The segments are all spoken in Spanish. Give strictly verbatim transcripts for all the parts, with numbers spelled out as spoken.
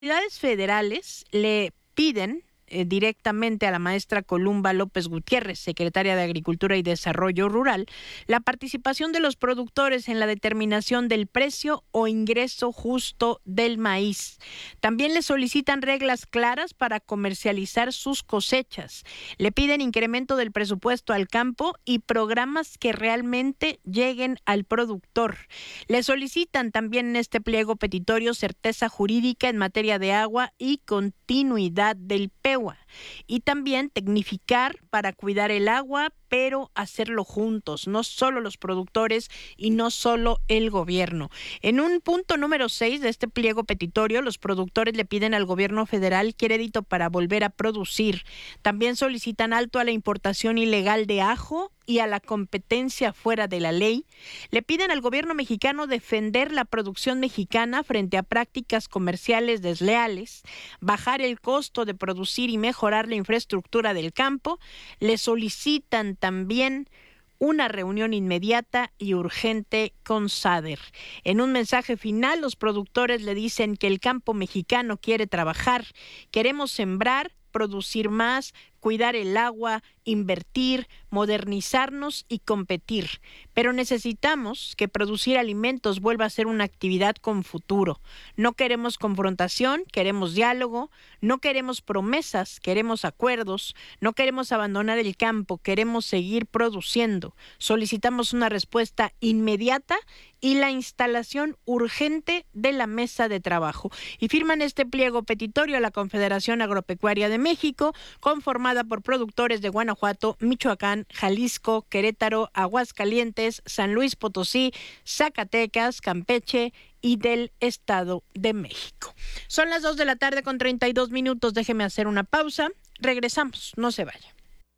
autoridades federales le piden eh, directamente a la maestra Columba López Gutiérrez, secretaria de Agricultura y Desarrollo Rural, la participación de los productores en la determinación del precio o ingreso justo del maíz. También le solicitan reglas claras para comercializar sus cosechas. Le piden incremento del presupuesto al campo y programas que realmente lleguen al productor. Le solicitan también en este pliego petitorio certeza jurídica en materia de agua y continuidad del P E U A. Y también tecnificar para cuidar el agua, pero hacerlo juntos, no solo los productores y no solo el gobierno. En un punto número seis de este pliego petitorio, los productores le piden al gobierno federal crédito para volver a producir. También solicitan alto a la importación ilegal de ajo y a la competencia fuera de la ley. Le piden al gobierno mexicano defender la producción mexicana frente a prácticas comerciales desleales, bajar el costo de producir y mejorar la infraestructura del campo. Le solicitan también una reunión inmediata y urgente con SADER. En un mensaje final, los productores le dicen que el campo mexicano quiere trabajar, queremos sembrar, producir más, cuidar el agua, invertir, modernizarnos y competir. Pero necesitamos que producir alimentos vuelva a ser una actividad con futuro. No queremos confrontación, queremos diálogo, no queremos promesas, queremos acuerdos, no queremos abandonar el campo, queremos seguir produciendo. Solicitamos una respuesta inmediata y la instalación urgente de la mesa de trabajo. Y firman este pliego petitorio a la Confederación Agropecuaria de México, conformada por productores de Guanajuato, Michoacán, Jalisco, Querétaro, Aguascalientes, San Luis Potosí, Zacatecas, Campeche y del Estado de México. Son las dos de la tarde con treinta y dos minutos. Déjeme hacer una pausa. Regresamos, no se vaya.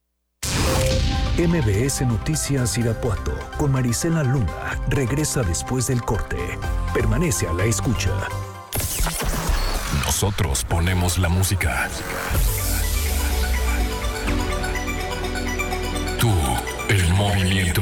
M B S Noticias Irapuato con Marisela Luna regresa después del corte. Permanece a la escucha. Nosotros ponemos la música. Tú, el movimiento.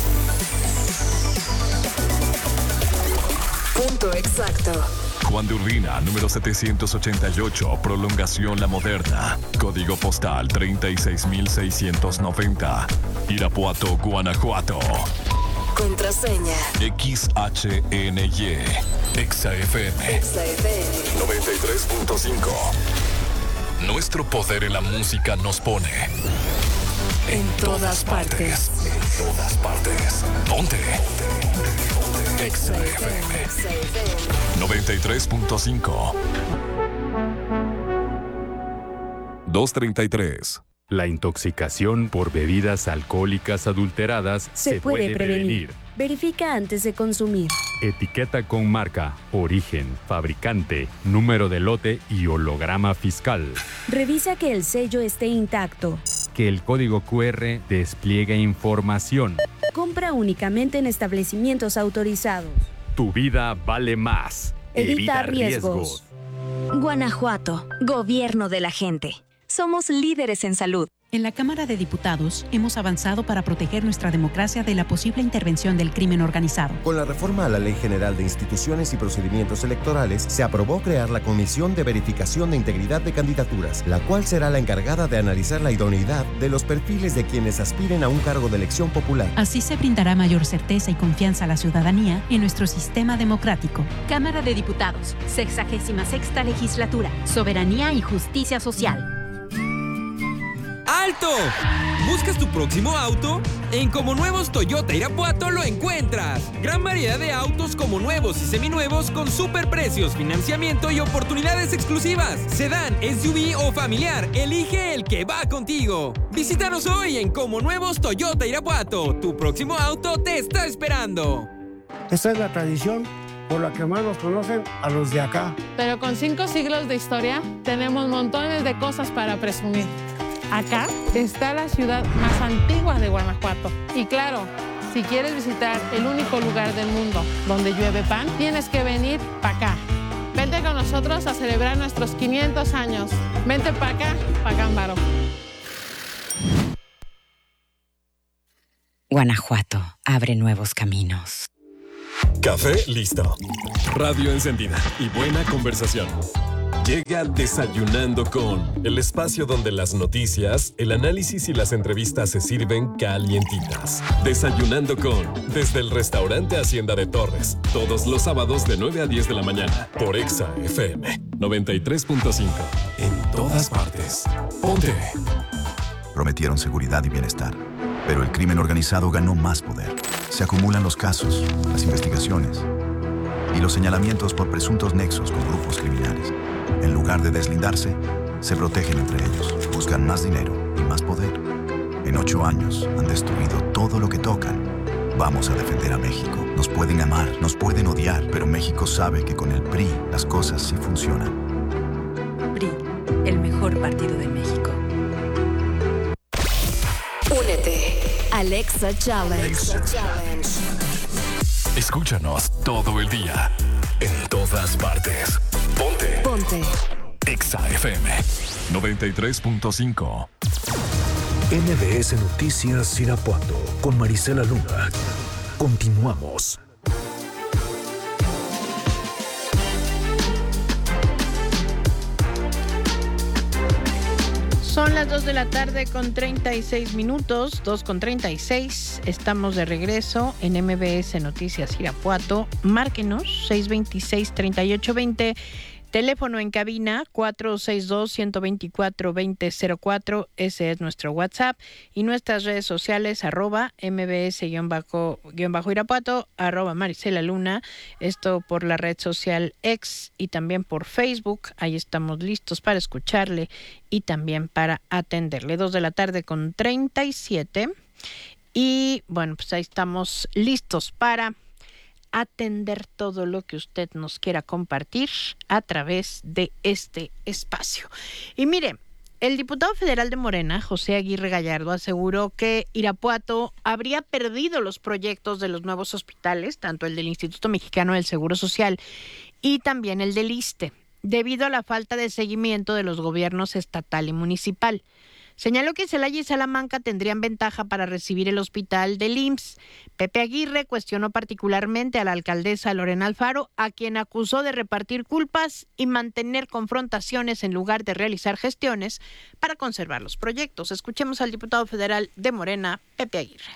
Punto exacto. Juan de Urbina, número setecientos ochenta y ocho, Prolongación La Moderna. Código postal treinta y seis mil seiscientos noventa. Irapuato, Guanajuato. Contraseña X H N Y. Exa F M. Exa F M noventa y tres punto cinco. Nuestro poder en la música nos pone en todas partes. En todas partes. Ponte. Exa F M noventa y tres punto cinco. dos treinta y tres. La intoxicación por bebidas alcohólicas adulteradas se, se puede, puede prevenir. prevenir. Verifica antes de consumir. Etiqueta con marca, origen, fabricante, número de lote y holograma fiscal. Revisa que el sello esté intacto. Que el código cu erre despliegue información. Compra únicamente en establecimientos autorizados. Tu vida vale más. Evita, Evita riesgos. riesgos. Guanajuato, gobierno de la gente. Somos líderes en salud. En la Cámara de Diputados hemos avanzado para proteger nuestra democracia de la posible intervención del crimen organizado. Con la reforma a la Ley General de Instituciones y Procedimientos Electorales, se aprobó crear la Comisión de Verificación de Integridad de Candidaturas, la cual será la encargada de analizar la idoneidad de los perfiles de quienes aspiren a un cargo de elección popular. Así se brindará mayor certeza y confianza a la ciudadanía en nuestro sistema democrático. Cámara de Diputados, sexagésima sexta legislatura, soberanía y justicia social. ¡Alto! ¿Buscas tu próximo auto? En Como Nuevos Toyota Irapuato lo encuentras. Gran variedad de autos como nuevos y seminuevos con superprecios, financiamiento y oportunidades exclusivas. Sedán, S U V o familiar, elige el que va contigo. Visítanos hoy en Como Nuevos Toyota Irapuato. Tu próximo auto te está esperando. Esta es la tradición por la que más nos conocen a los de acá. Pero con cinco siglos de historia, tenemos montones de cosas para presumir. Acá está la ciudad más antigua de Guanajuato. Y claro, si quieres visitar el único lugar del mundo donde llueve pan, tienes que venir para acá. Vente con nosotros a celebrar nuestros quinientos años. Vente para acá, pa' Cámbaro. Guanajuato abre nuevos caminos. Café listo. Radio encendida y buena conversación. Llega Desayunando con, el espacio donde las noticias, el análisis y las entrevistas se sirven calientitas. Desayunando con, desde el restaurante Hacienda de Torres, todos los sábados de nueve a diez de la mañana, por Exa F M noventa y tres punto cinco. En todas partes. Ponte. Prometieron seguridad y bienestar, pero el crimen organizado ganó más poder. Se acumulan los casos, las investigaciones y los señalamientos por presuntos nexos con grupos criminales. En lugar de deslindarse, se protegen entre ellos, buscan más dinero y más poder. En ocho años han destruido todo lo que tocan. Vamos a defender a México. Nos pueden amar, nos pueden odiar, pero México sabe que con el P R I las cosas sí funcionan. P R I, el mejor partido de México. Únete. Alexa Challenge. Alexa Challenge. Escúchanos todo el día, en todas partes. Ponte. Ponte. Exa F M noventa y tres punto cinco. M B S Noticias Irapuato con Marisela Luna. Continuamos. Son las dos de la tarde con treinta y seis minutos, dos con treinta y seis. Estamos de regreso en M B S Noticias Irapuato. Márquenos seis veintiséis, treinta y ocho veinte. Teléfono en cabina cuatro seis dos, uno dos cuatro, dos cero cero cuatro. Ese es nuestro WhatsApp. Y nuestras redes sociales, arroba mbs-irapuato, arroba Marisela Luna. Esto por la red social X y también por Facebook. Ahí estamos listos para escucharle y también para atenderle. Dos de la tarde con treinta y siete. Y bueno, pues ahí estamos listos para atender todo lo que usted nos quiera compartir a través de este espacio. Y mire, el diputado federal de Morena, José Aguirre Gallardo, aseguró que Irapuato habría perdido los proyectos de los nuevos hospitales, tanto el del Instituto Mexicano del Seguro Social y también el del ISSSTE, debido a la falta de seguimiento de los gobiernos estatal y municipal. Señaló que Celaya y Salamanca tendrían ventaja para recibir el hospital del I M S S. Pepe Aguirre cuestionó particularmente a la alcaldesa Lorena Alfaro, a quien acusó de repartir culpas y mantener confrontaciones en lugar de realizar gestiones para conservar los proyectos. Escuchemos al diputado federal de Morena, Pepe Aguirre.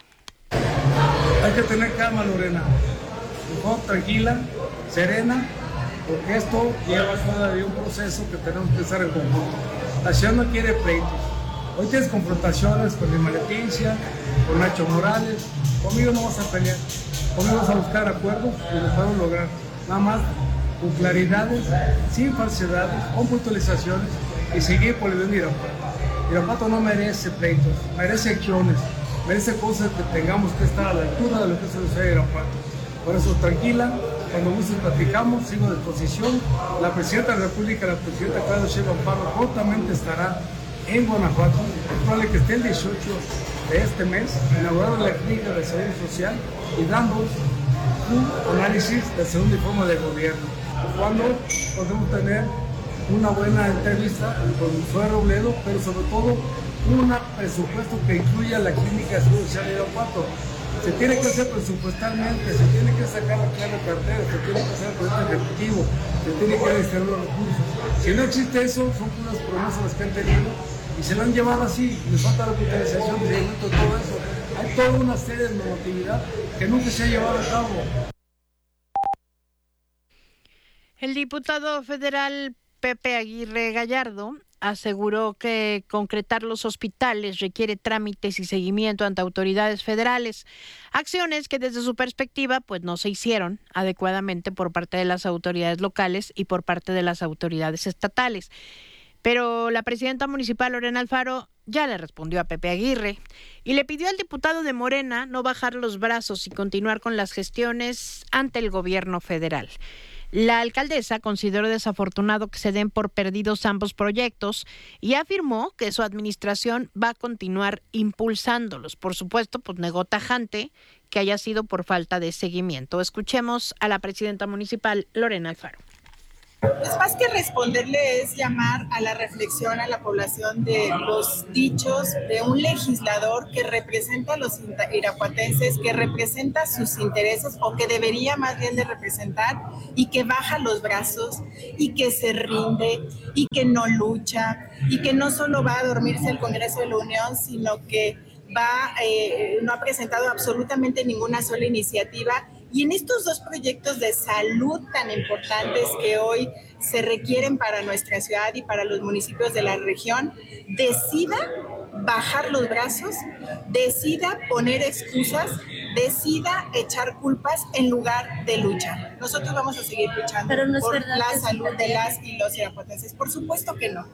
Hay que tener calma, Lorena. Mejor tranquila, serena, porque esto lleva todavía un proceso que tenemos que estar en conjunto. La ciudad no quiere pleitos. Hoy tienes confrontaciones con Lima Leticia, con Nacho Morales. Conmigo no vas a pelear. Conmigo vas a buscar acuerdos y los podemos lograr. Nada más con claridades, sin falsedades, con puntualizaciones y seguir por el bien de Irapuato. Irapuato no merece pleitos, merece acciones, merece cosas que tengamos que estar a la altura de lo que se desea Irapuato. Por eso, tranquila, cuando gustes platicamos, sigo a disposición. La Presidenta de la República, la Presidenta Claudia Sheinbaum Pardo, prontamente estará en Guanajuato. Es probable que esté el dieciocho de este mes, inaugurando la clínica de salud social y dando un análisis del segundo informe de gobierno. Cuando podemos tener una buena entrevista con Zoe Robledo, pero sobre todo un presupuesto que incluya la clínica de salud social de Irapuato. Se tiene que hacer presupuestalmente, se tiene que sacar la clave cartera, se tiene que hacer el proyecto ejecutivo, se tiene que destinar los recursos. Si no existe eso, son unas promesas las que han tenido y se lo han llevado así, les falta la capitalización, de todo eso. Hay toda una serie de normatividad que nunca se ha llevado a cabo. El diputado federal Pepe Aguirre Gallardo aseguró que concretar los hospitales requiere trámites y seguimiento ante autoridades federales, acciones que desde su perspectiva pues no se hicieron adecuadamente por parte de las autoridades locales y por parte de las autoridades estatales. Pero la presidenta municipal Lorena Alfaro ya le respondió a Pepe Aguirre y le pidió al diputado de Morena no bajar los brazos y continuar con las gestiones ante el gobierno federal. La alcaldesa consideró desafortunado que se den por perdidos ambos proyectos y afirmó que su administración va a continuar impulsándolos. Por supuesto, pues negó tajante que haya sido por falta de seguimiento. Escuchemos a la presidenta municipal, Lorena Alfaro. Pues más que responderle es llamar a la reflexión a la población de los dichos de un legislador que representa a los irapuatenses, que representa sus intereses o que debería más bien de representar y que baja los brazos y que se rinde y que no lucha y que no solo va a dormirse el Congreso de la Unión, sino que va, eh, no ha presentado absolutamente ninguna sola iniciativa. Y en estos dos proyectos de salud tan importantes que hoy se requieren para nuestra ciudad y para los municipios de la región, decida bajar los brazos, decida poner excusas, decida echar culpas en lugar de luchar. Nosotros vamos a seguir luchando no es por la salud de las y los irapuatenses. Por supuesto que no.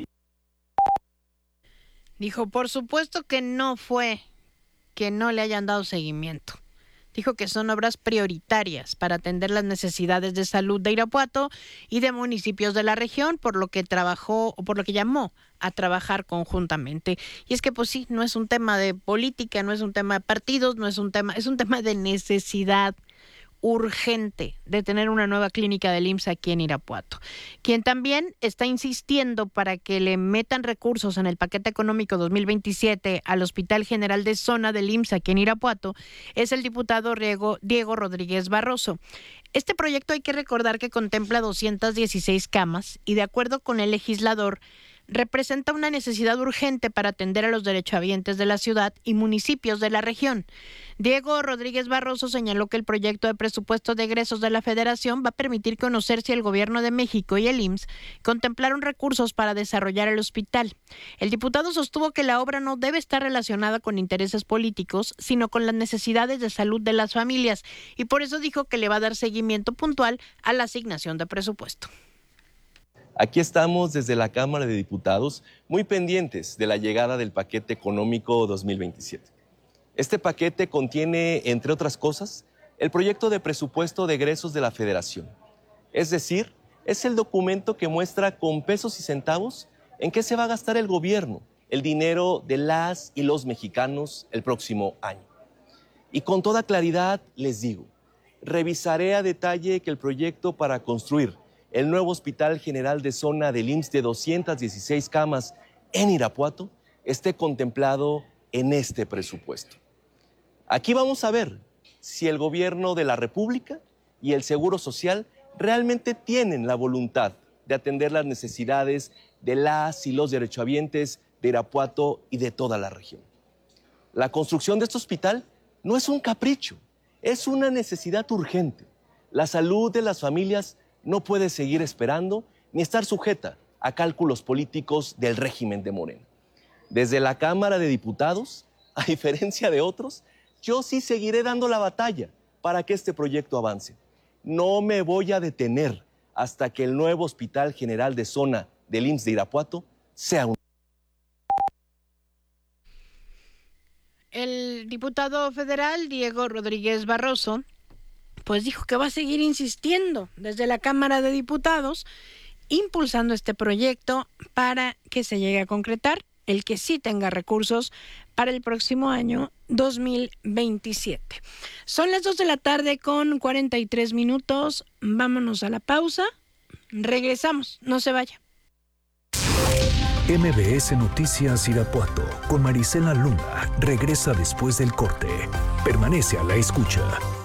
Dijo, por supuesto que no fue que no le hayan dado seguimiento. Dijo que son obras prioritarias para atender las necesidades de salud de Irapuato y de municipios de la región, por lo que trabajó o por lo que llamó a trabajar conjuntamente. Y es que pues sí, no es un tema de política, no es un tema de partidos, no es un tema, es un tema de necesidad urgente de tener una nueva clínica del I M S S aquí en Irapuato. Quien también está insistiendo para que le metan recursos en el paquete económico dos mil veintisiete al Hospital General de Zona del I M S S aquí en Irapuato es el diputado Diego, Diego Rodríguez Barroso. Este proyecto hay que recordar que contempla doscientas dieciséis camas y de acuerdo con el legislador representa una necesidad urgente para atender a los derechohabientes de la ciudad y municipios de la región. Diego Rodríguez Barroso señaló que el proyecto de presupuesto de egresos de la Federación va a permitir conocer si el Gobierno de México y el I M S S contemplaron recursos para desarrollar el hospital. El diputado sostuvo que la obra no debe estar relacionada con intereses políticos, sino con las necesidades de salud de las familias, y por eso dijo que le va a dar seguimiento puntual a la asignación de presupuesto. Aquí estamos desde la Cámara de Diputados muy pendientes de la llegada del paquete económico dos mil veintisiete. Este paquete contiene, entre otras cosas, el proyecto de presupuesto de egresos de la Federación. Es decir, es el documento que muestra con pesos y centavos en qué se va a gastar el gobierno, el dinero de las y los mexicanos el próximo año. Y con toda claridad les digo, revisaré a detalle que el proyecto para construir el nuevo Hospital General de Zona del I M S S de doscientas dieciséis camas en Irapuato esté contemplado en este presupuesto. Aquí vamos a ver si el gobierno de la República y el Seguro Social realmente tienen la voluntad de atender las necesidades de las y los derechohabientes de Irapuato y de toda la región. La construcción de este hospital no es un capricho, es una necesidad urgente. La salud de las familias no puede seguir esperando ni estar sujeta a cálculos políticos del régimen de Morena. Desde la Cámara de Diputados, a diferencia de otros, yo sí seguiré dando la batalla para que este proyecto avance. No me voy a detener hasta que el nuevo Hospital General de Zona del I M S S de Irapuato sea un... El diputado federal Diego Rodríguez Barroso pues dijo que va a seguir insistiendo desde la Cámara de Diputados, impulsando este proyecto para que se llegue a concretar, el que sí tenga recursos para el próximo año dos mil veintisiete. Son las dos de la tarde con cuarenta y tres minutos. Vámonos a la pausa. Regresamos. No se vaya. M B S Noticias Irapuato con Marisela Luna regresa después del corte. Permanece a la escucha.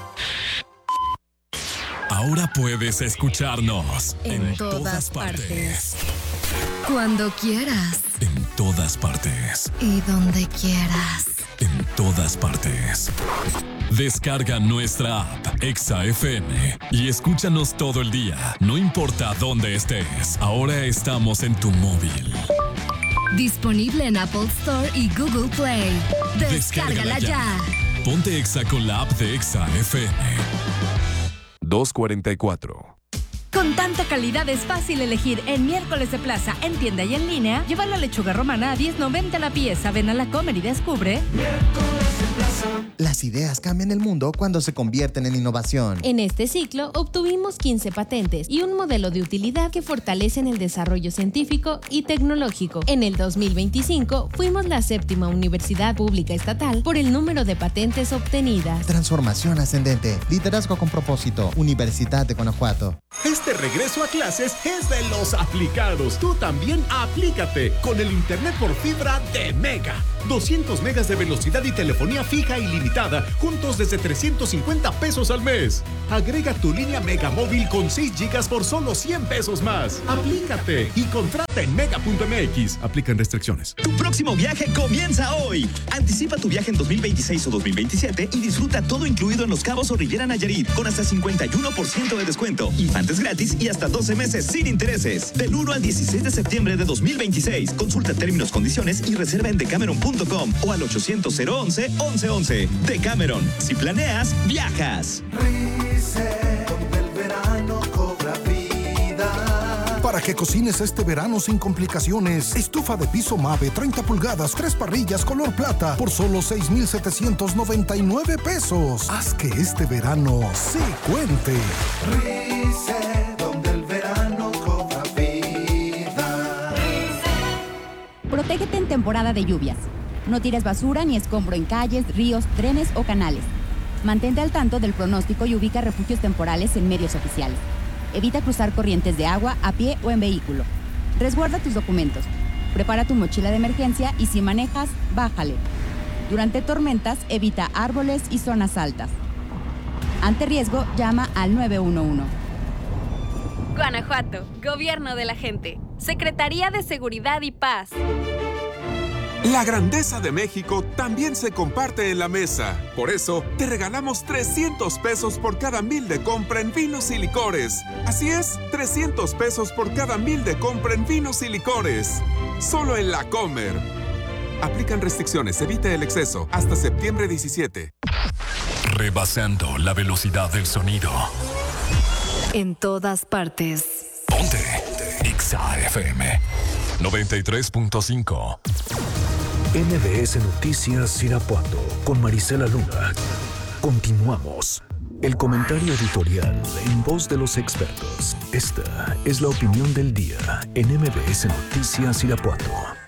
Ahora puedes escucharnos en, en todas, todas partes. partes. Cuando quieras. En todas partes. Y donde quieras. En todas partes. Descarga nuestra app Exa F M y escúchanos todo el día, no importa dónde estés. Ahora estamos en tu móvil. Disponible en Apple Store y Google Play. Descárgala, Descárgala ya. ya. Ponte Exa con la app de Exa F M. dos cuarenta y cuatro. Con tanta calidad es fácil elegir en Miércoles de Plaza, en tienda y en línea. Lleva la lechuga romana a diez noventa la pieza. Ven a la Comer y descubre. Miércoles de Plaza. Las ideas cambian el mundo cuando se convierten en innovación. En este ciclo obtuvimos quince patentes y un modelo de utilidad que fortalecen el desarrollo científico y tecnológico. En el dos mil veinticinco fuimos la séptima universidad pública estatal por el número de patentes obtenidas. Transformación ascendente. Liderazgo con propósito. Universidad de Guanajuato. Este regreso a clases es de los aplicados. Tú también aplícate con el internet por fibra de Mega. doscientos megas de velocidad y telefonía fija ilimitada, juntos desde trescientos cincuenta pesos al mes. Agrega tu línea Mega Móvil con seis gigas por solo cien pesos más. Aplícate y contrata en mega punto m x. Aplican restricciones. Tu próximo viaje comienza hoy. Anticipa tu viaje en dos mil veintiséis o dos mil veintisiete y disfruta todo incluido en Los Cabos o Riviera Nayarit con hasta cincuenta y uno por ciento de descuento, infantes gratis y hasta doce meses sin intereses. Del uno al dieciséis de septiembre de dos mil veintiséis. Consulta términos, condiciones y reserva en decameron punto com o al ochocientos cero once once once. Decameron. Si planeas, viajas. Para que cocines este verano sin complicaciones, estufa de piso Mave treinta pulgadas, tres parrillas color plata por solo seis mil setecientos noventa y nueve pesos. Haz que este verano se cuente. Rice, donde el verano cobra vida. Protégete en temporada de lluvias. No tires basura ni escombro en calles, ríos, drenes o canales. Mantente al tanto del pronóstico y ubica refugios temporales en medios oficiales. Evita cruzar corrientes de agua a pie o en vehículo. Resguarda tus documentos. Prepara tu mochila de emergencia y si manejas, bájale. Durante tormentas, evita árboles y zonas altas. Ante riesgo, llama al nueve uno uno. Guanajuato, Gobierno de la Gente. Secretaría de Seguridad y Paz. La grandeza de México también se comparte en la mesa. Por eso, te regalamos trescientos pesos por cada mil de compra en vinos y licores. Así es, trescientos pesos por cada mil de compra en vinos y licores. Solo en La Comer. Aplican restricciones, evita el exceso. Hasta septiembre diecisiete. Rebasando la velocidad del sonido. En todas partes. Ponte. Exa F M noventa y tres punto cinco. M B S Noticias Irapuato con Marisela Luna. Continuamos. El comentario editorial en voz de los expertos. Esta es la opinión del día en M B S Noticias Irapuato.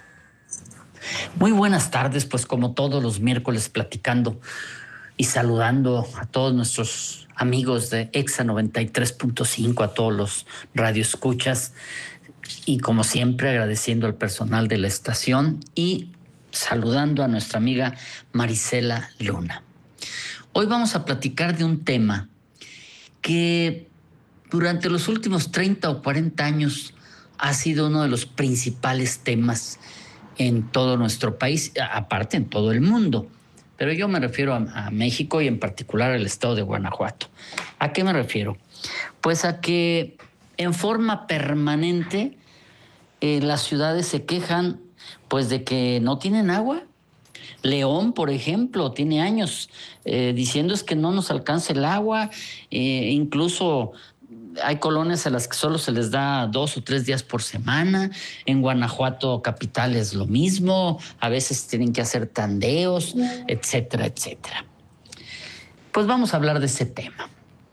Muy buenas tardes, pues como todos los miércoles platicando y saludando a todos nuestros amigos de Exa noventa y tres punto cinco, a todos los radioescuchas y como siempre agradeciendo al personal de la estación y saludando a nuestra amiga Marisela Luna. Hoy vamos a platicar de un tema que durante los últimos treinta o cuarenta años ha sido uno de los principales temas en todo nuestro país, aparte en todo el mundo. Pero yo me refiero a, a México y en particular al estado de Guanajuato. ¿A qué me refiero? Pues a que en forma permanente eh, las ciudades se quejan pues de que no tienen agua. León, por ejemplo, tiene años eh, diciendo es que no nos alcanza el agua. Eh, incluso hay colonias a las que solo se les da dos o tres días por semana. En Guanajuato capital es lo mismo. A veces tienen que hacer tandeos, etcétera, etcétera. Pues vamos a hablar de ese tema.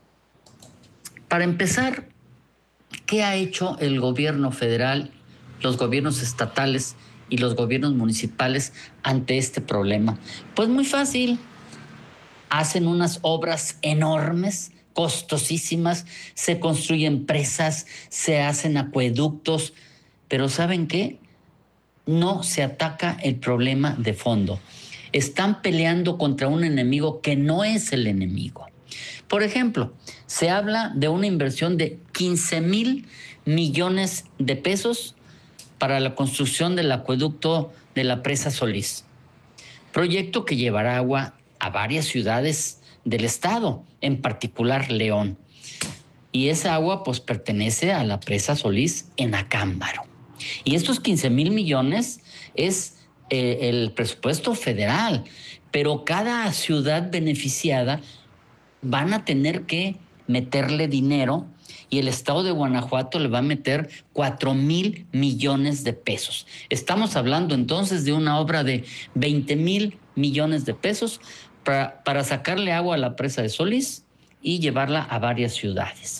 Para empezar, ¿qué ha hecho el gobierno federal, los gobiernos estatales y los gobiernos municipales ante este problema? Pues muy fácil. Hacen unas obras enormes, costosísimas, se construyen presas, se hacen acueductos, pero ¿saben qué? No se ataca el problema de fondo. Están peleando contra un enemigo que no es el enemigo. Por ejemplo, se habla de una inversión de quince mil millones de pesos para la construcción del acueducto de la presa Solís. Proyecto que llevará agua a varias ciudades del estado, en particular León. Y esa agua pues pertenece a la presa Solís en Acámbaro. Y estos quince mil millones es eh, el presupuesto federal, pero cada ciudad beneficiada van a tener que meterle dinero y el estado de Guanajuato le va a meter cuatro mil millones de pesos. Estamos hablando entonces de una obra de veinte mil millones de pesos para, para sacarle agua a la presa de Solís y llevarla a varias ciudades.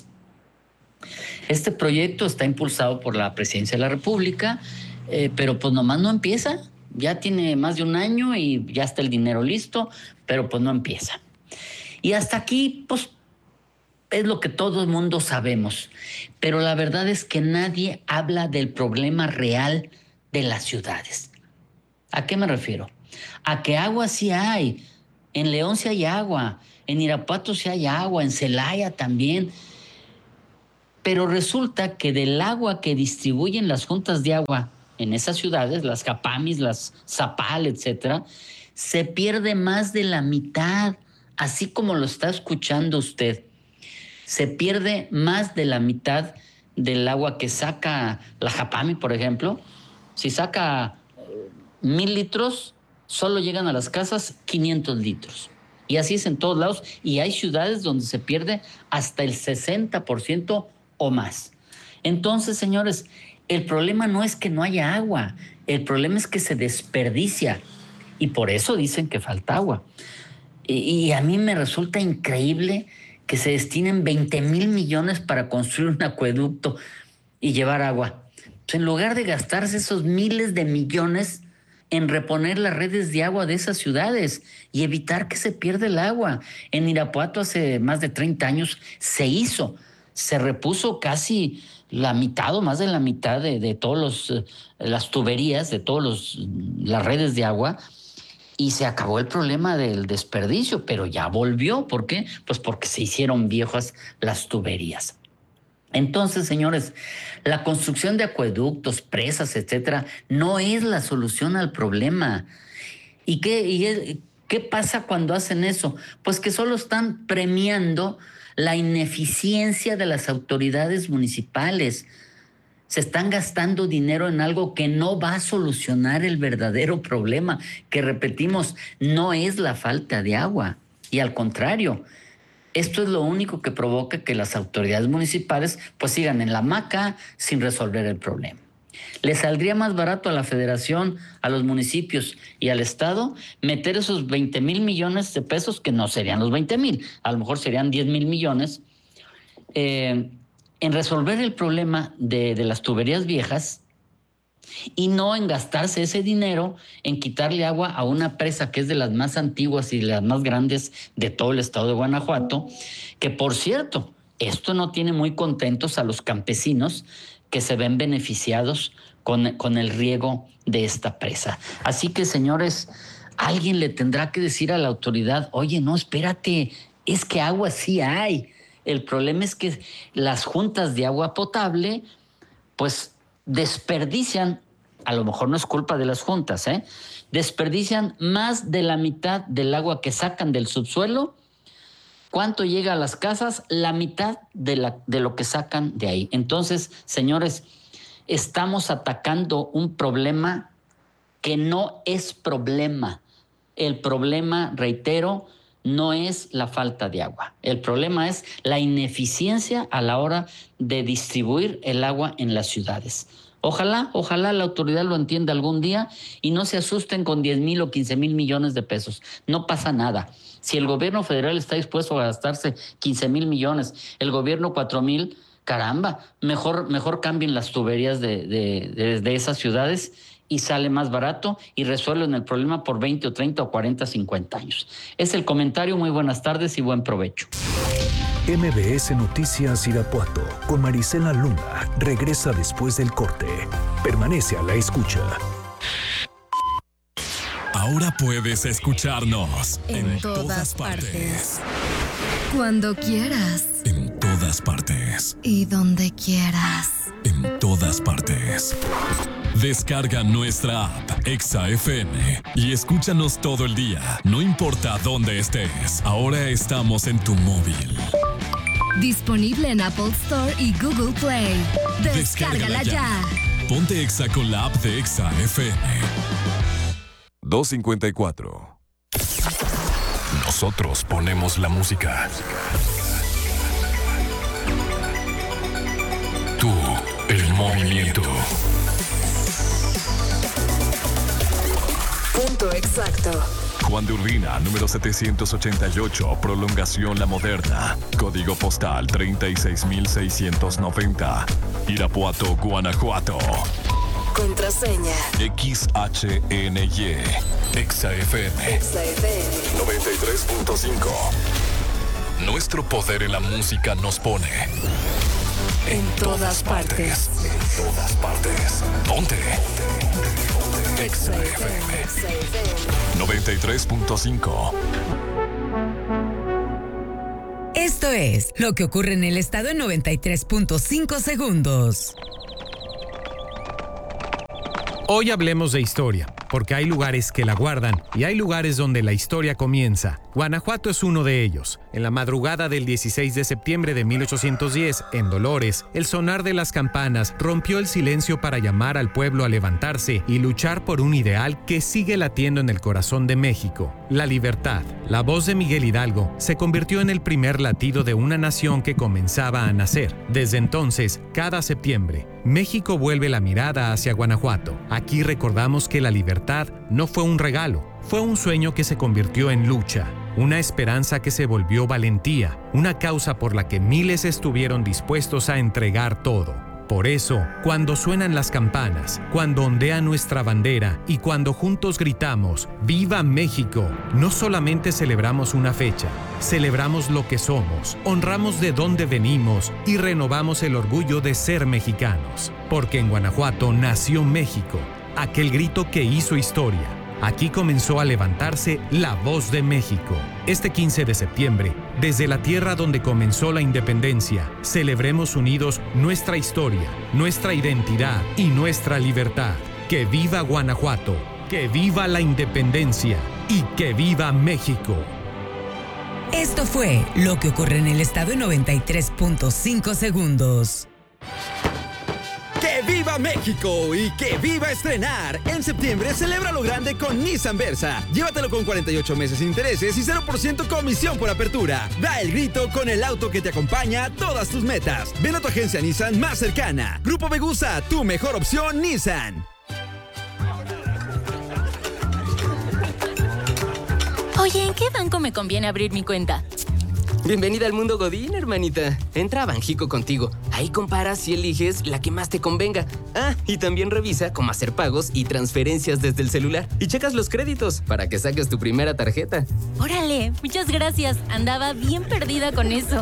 Este proyecto está impulsado por la Presidencia de la República, eh, pero pues nomás no empieza. Ya tiene más de un año y ya está el dinero listo, pero pues no empieza. Y hasta aquí, pues, es lo que todo el mundo sabemos. Pero la verdad es que nadie habla del problema real de las ciudades. ¿A qué me refiero? A que agua sí hay. En León sí hay agua. En Irapuato sí hay agua. En Celaya también. Pero resulta que del agua que distribuyen las juntas de agua en esas ciudades, las Capamis, las Zapal, etcétera, se pierde más de la mitad, así como lo está escuchando usted. Se pierde más de la mitad del agua que saca la Japami, por ejemplo. Si saca mil litros, solo llegan a las casas quinientos litros. Y así es en todos lados. Y hay ciudades donde se pierde hasta el sesenta por ciento o más. Entonces, señores, el problema no es que no haya agua, el problema es que se desperdicia y por eso dicen que falta agua. Y, y a mí me resulta increíble que se destinen veinte mil millones para construir un acueducto y llevar agua. Pues en lugar de gastarse esos miles de millones en reponer las redes de agua de esas ciudades y evitar que se pierda el agua. En Irapuato hace más de treinta años se hizo. Se repuso casi la mitad o más de la mitad de, de todas eh, las tuberías, de todas las redes de agua, y se acabó el problema del desperdicio, pero ya volvió. ¿Por qué? Pues porque se hicieron viejas las tuberías. Entonces, señores, la construcción de acueductos, presas, etcétera, no es la solución al problema. ¿Y qué, y qué pasa cuando hacen eso? Pues que solo están premiando la ineficiencia de las autoridades municipales. Se están gastando dinero en algo que no va a solucionar el verdadero problema, que repetimos, no es la falta de agua. Y al contrario, esto es lo único que provoca que las autoridades municipales pues sigan en la hamaca sin resolver el problema. Le saldría más barato a la federación, a los municipios y al Estado meter esos veinte mil millones de pesos, que no serían los veinte mil, a lo mejor serían diez mil millones, eh, en resolver el problema de, de las tuberías viejas y no en gastarse ese dinero en quitarle agua a una presa que es de las más antiguas y de las más grandes de todo el estado de Guanajuato, que por cierto, esto no tiene muy contentos a los campesinos que se ven beneficiados con, con el riego de esta presa. Así que, señores, alguien le tendrá que decir a la autoridad, oye, no, espérate, es que agua sí hay. El problema es que las juntas de agua potable, pues, desperdician, a lo mejor no es culpa de las juntas, ¿eh? desperdician más de la mitad del agua que sacan del subsuelo. ¿Cuánto llega a las casas? La mitad de, la, de lo que sacan de ahí. Entonces, señores, estamos atacando un problema que no es problema. El problema, reitero, no es la falta de agua. El problema es la ineficiencia a la hora de distribuir el agua en las ciudades. Ojalá, ojalá la autoridad lo entienda algún día y no se asusten con diez mil o quince mil millones de pesos. No pasa nada. Si el gobierno federal está dispuesto a gastarse quince mil millones, el gobierno cuatro mil, caramba, mejor, mejor cambien las tuberías de, de, de, de esas ciudades y sale más barato y resuelven el problema por veinte o treinta o cuarenta, cincuenta años. Es el comentario. Muy buenas tardes y buen provecho. M B S Noticias Irapuato con Marisela Luna regresa después del corte. Permanece a la escucha. Ahora puedes escucharnos en, en todas, todas partes. partes. Cuando quieras. En todas partes. Y donde quieras. En todas partes. Descarga nuestra app Exa F M y escúchanos todo el día, no importa dónde estés. Ahora estamos en tu móvil. Disponible en Apple Store y Google Play. Descárgala, Descárgala ya. ya. Ponte Exa con la app de Exa F M. dos cincuenta y cuatro. Nosotros ponemos la música. Tú, el movimiento. Punto exacto. Juan de Urbina, número setecientos ochenta y ocho, prolongación La Moderna. Código postal treinta y seis mil seiscientos noventa. Irapuato, Guanajuato. Contraseña. X H N Y. Exa F M. Exa F M. noventa y tres punto cinco. Nuestro poder en la música nos pone en todas partes. En todas partes. Ponte. Exa F M. noventa y tres punto cinco. Esto es lo que ocurre en el estado en noventa y tres punto cinco segundos. Hoy hablemos de historia, porque hay lugares que la guardan y hay lugares donde la historia comienza. Guanajuato es uno de ellos. En la madrugada del dieciséis de septiembre de mil ochocientos diez, en Dolores, el sonar de las campanas rompió el silencio para llamar al pueblo a levantarse y luchar por un ideal que sigue latiendo en el corazón de México: la libertad. La voz de Miguel Hidalgo se convirtió en el primer latido de una nación que comenzaba a nacer. Desde entonces, cada septiembre, México vuelve la mirada hacia Guanajuato. Aquí recordamos que la libertad no fue un regalo, fue un sueño que se convirtió en lucha, una esperanza que se volvió valentía, una causa por la que miles estuvieron dispuestos a entregar todo. Por eso, cuando suenan las campanas, cuando ondea nuestra bandera y cuando juntos gritamos ¡Viva México!, no solamente celebramos una fecha, celebramos lo que somos, honramos de dónde venimos y renovamos el orgullo de ser mexicanos. Porque en Guanajuato nació México, aquel grito que hizo historia. Aquí comenzó a levantarse la voz de México. Este quince de septiembre, desde la tierra donde comenzó la independencia, celebremos unidos nuestra historia, nuestra identidad y nuestra libertad. ¡Que viva Guanajuato! ¡Que viva la independencia! ¡Y que viva México! Esto fue lo que ocurre en el estado en noventa y tres punto cinco segundos. ¡Que viva México! ¡Y que viva estrenar! En septiembre celebra lo grande con Nissan Versa. Llévatelo con cuarenta y ocho meses sin intereses y cero por ciento comisión por apertura. Da el grito con el auto que te acompaña a todas tus metas. Ven a tu agencia Nissan más cercana. Grupo Begusa, tu mejor opción Nissan. Oye, ¿en qué banco me conviene abrir mi cuenta? Bienvenida al mundo Godín, hermanita. Entra a Banjico contigo. Ahí comparas y eliges la que más te convenga. Ah, y también revisa cómo hacer pagos y transferencias desde el celular. Y checas los créditos para que saques tu primera tarjeta. Órale, muchas gracias. Andaba bien perdida con eso.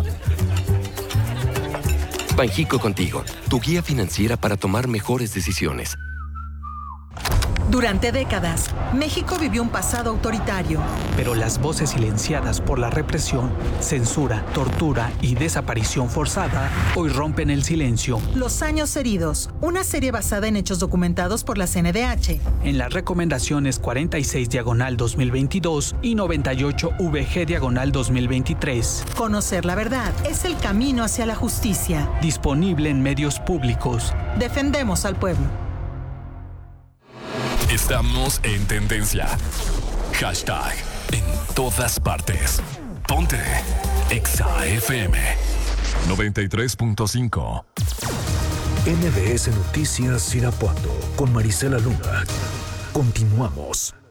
Banjico contigo, tu guía financiera para tomar mejores decisiones. Durante décadas, México vivió un pasado autoritario. Pero las voces silenciadas por la represión, censura, tortura y desaparición forzada hoy rompen el silencio. Los años heridos, una serie basada en hechos documentados por la C N D H. En las recomendaciones cuarenta y seis diagonal dos mil veintidós y noventa y ocho V G diagonal dos mil veintitrés. Conocer la verdad es el camino hacia la justicia. Disponible en medios públicos. Defendemos al pueblo. Estamos en tendencia. Hashtag en todas partes. Ponte Exa F M noventa y tres punto cinco. N B S Noticias Irapuato con Marisela Luna. Continuamos.